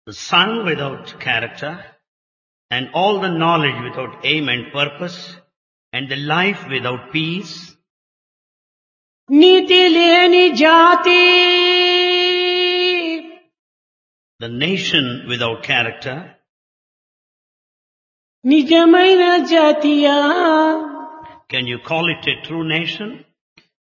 the sun without character, and all the knowledge without aim and purpose, and the life without peace, నీతి లేని జాతి the nation without character, నిజమైన జాతియా can you call it a true nation?